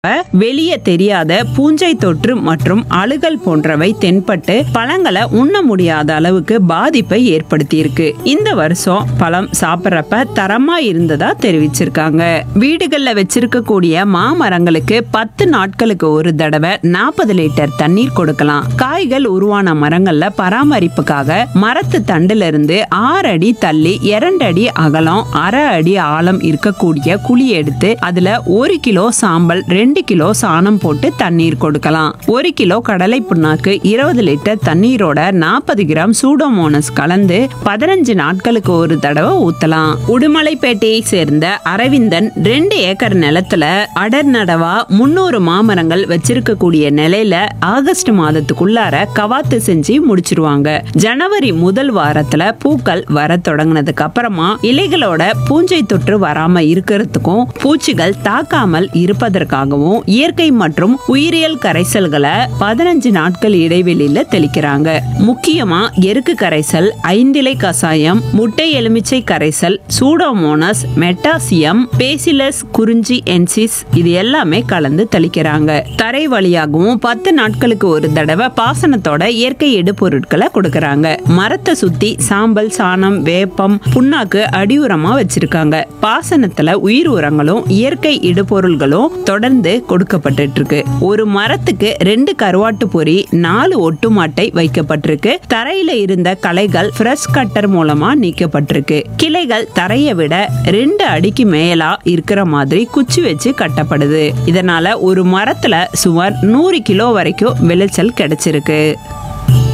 வெளியே தெரியாத பூஞ்சை தொற்று மற்றும் அழுகல் போன்றவை தென்பட்டு பழங்களை உண்ண முடியாத அளவுக்கு பாதிப்பை ஏற்படுத்தியிருக்கு. இந்த வருஷம் பழம் சாப்பிட்றப்ப தரமா இருந்ததா தெரிவிச்சிருக்காங்க. வீடுகள்ல வச்சிருக்கக்கூடிய மாமரங்களுக்கு 10 நாட்களுக்கு ஒரு தடவை 40 லிட்டர் தண்ணீர் கொடுக்கலாம். காய்கள் உருவான மரங்கள்ல பராமரிப்புக்காக மரத்து தண்டுல இருந்து 6 அடி தள்ளி 2 அடி அகலம் 1/2 அடி ஆழம் இருக்கக்கூடிய குழி எடுத்து அதுல 1 கிலோ சாம்பல் 2 கிலோ சாணம் போட்டு தண்ணீர் கொடுக்கலாம். 1 கிலோ கடலை புண்ணாக்கு 20 லிட்டர் தண்ணீரோட 40 கிராம் சூடோமோனஸ் கலந்து 15 நாட்களுக்கு ஒரு தடவை ஊத்தலாம். உடுமலைப்பேட்டையை சேர்ந்த அரவிந்தன் 2 ஏக்கர் நிலத்துல அடர் நடவா 300 மாமரங்கள் வச்சிருக்கக்கூடிய நிலையில ஆகஸ்ட் மாதத்துக்குள்ளார கவாத்து செஞ்சு முடிச்சிருவாங்க. ஜனவரி முதல் வாரத்துல பூக்கள் வர தொடங்கினதுக்கு அப்புறமா இலைகளோட பூஞ்சை தொற்று வராம இருக்கிறதுக்கும் பூச்சிகள் தாக்காமல் இருப்பதற்காகவும் இயற்கை மற்றும் உயிரியல் கரைசல்களை 15 நாட்கள் இடைவெளியில தெளிக்கிறாங்க. முக்கியமா எருக்கு கரைசல், 5 இலை கசாயம், முட்டை எலுமிச்சை கரைசல், சூடோமோனஸ், மெட்டாசியம், பேசிலஸ் குறிஞ்சி என்சிஸ் இது எல்லாமே கலந்து தெளிக்கிறாங்க. தரை வழியாகவும் 10 நாட்களுக்கு ஒரு தடவை பாசனத்தோட இயற்கை இடுபொருட்களை கொடுக்கறாங்க. மரத்தை சுத்தி சாம்பல், சாணம், வேப்பம், புண்ணாக்கு அடியுரமா வச்சிருக்காங்க. பாசனத்துல உயிர் உரங்களும் இயற்கை இடுபொருள்களும் தொடர்ந்து கொடுக்கப்பட்டு இருக்கு. ஒரு மரத்துக்கு 2 கருவாட்டு பொறி, 4 ஒட்டு மாட்டை வைக்கப்பட்டிருக்கு. தரையில இருந்த களைகள் பிரஷ் கட்டர் மூலமா நீக்கப்பட்டிருக்கு. கிளைகள் தரையை விட 2 அடிக்கு மேலா இருக்கிற மாதிரி குச்சி வச்சு கட்டப்படுது. இதனால ஒரு மரத்துல சுமார் 100 கிலோ வரைக்கும் விளைச்சல் கிடைச்சிருக்கு.